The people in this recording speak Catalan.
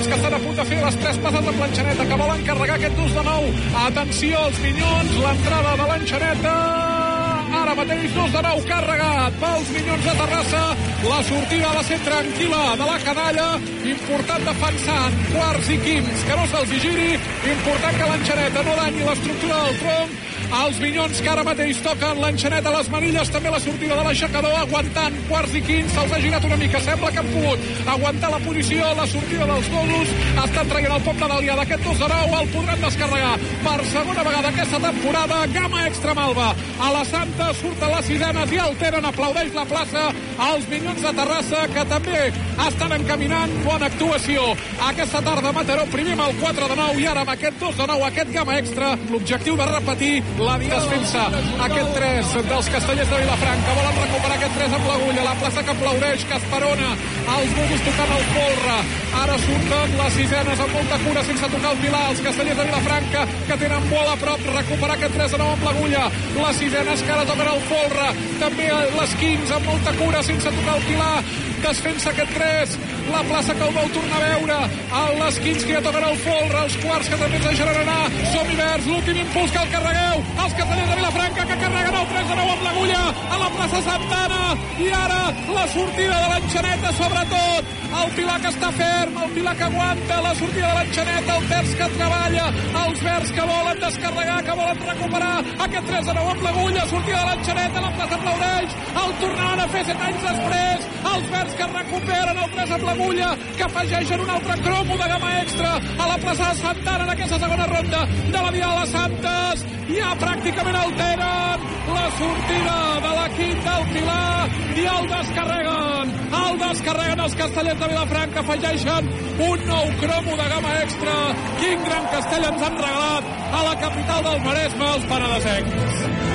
Minyons, que estan a punt de fer les 3 passes amb l'Enxaneta, que volen carregar aquest 2 de 9. Atenció als Minyons, l'entrada de l'Enxaneta. Ara mateix 2 de 9 carregat pels Minyons de Terrassa. La sortida ha de ser tranquil·la de la canalla. Important defensant quarts i quints, que no se'ls hi giri. Important que l'Enxaneta no danyi l'estructura del tronc. Els Minyons que ara mateix toquen l'Enxaneta a les manilles, també la sortida de l'aixecador, aguantant quarts i quints, se'ls ha girat una mica, sembla que han pogut aguantar la posició, la sortida dels dosos, estan traient el Poble d'Alià d'aquest 2 de 9, el podran descarregar per segona vegada aquesta temporada. Gamma Extra Malva, a la Santa surten les sirenes i el Tenen aplaudeix la plaça, els Minyons de Terrassa que també estan encaminant bona actuació aquesta tarda a Mataró, primer amb el 4 de 9 i ara amb aquest 2 de 9, aquest Gamma Extra, l'objectiu de repetir la desfensa, aquest 3 dels castellers de Vilafranca, volen recuperar aquest 3 amb l'agulla, la plaça que aplaudeix, que esperona, els gosos tocant el folre, ara surten les sisenes amb molta cura sense tocar el pilar, els castellers de Vilafranca que tenen molt a prop, recuperar aquest 3 de 9 amb l'agulla, les sisenes que ara toquen el folre, també les 15 amb molta cura sense tocar el pilar, desfensa aquest 3, la plaça que el vol tornar a veure, les 15 que ja toquen el folre, els quarts que també ens deixaran anar, som-hi verds, l'últim impuls que el carregueu, els castellers de Vilafranca que carreguen el 3 de 9 amb l'agulla a la plaça Santana, i ara la sortida de l'Enxaneta, sobretot el Pilar que està ferm, el Pilar que aguanta, la sortida de l'Enxaneta, el Terç que treballa, els verds que volen descarregar, que volen recuperar aquest 3 de 9 amb l'agulla, sortida de l'Enxaneta, la plaça aplaudeix, el tornaran a fer 7 anys després, els verds que recuperen el 3 amb l'agulla, que afegeixen un altre cromo de Gamma Extra a la plaça de Santana en aquesta segona ronda de la Via de les Santes, ja pràcticament el tenen, la sortida de l'equip del Pilar i el descarreguen els castellers de Vilafranca, afegeixen un nou cromo de Gamma Extra. Quin gran castell ens han regalat a la capital del Maresme, els penedesencs.